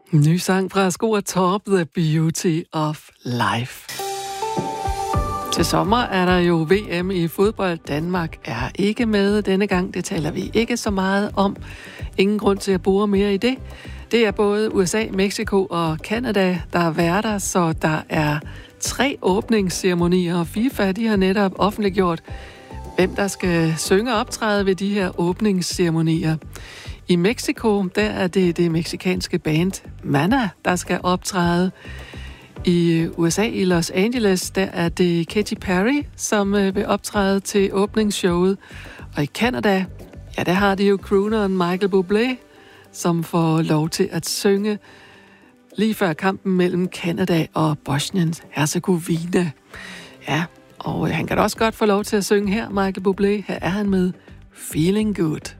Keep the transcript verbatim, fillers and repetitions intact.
Ny sang fra Sko og Torp, The Beauty of Life. Til sommer er der jo V M i fodbold. Danmark er ikke med denne gang. Det taler vi ikke så meget om. Ingen grund til at bore mere i det. Det er både U S A, Mexico og Canada, der er værter, så der er tre åbningsceremonier, og FIFA de har netop offentliggjort, hvem der skal synge og optræde ved de her åbningsceremonier. I Mexico, der er det det mexikanske band Maná, der skal optræde. I U S A, i Los Angeles, der er det Katy Perry, som vil optræde til åbningsshowet. Og i Canada, ja, der har de jo crooneren Michael Bublé, som får lov til at synge lige før kampen mellem Canada og Bosnien-Herzegovina. Ja, og han kan da også godt få lov til at synge her, Michael Bublé. Her er han med Feeling Good.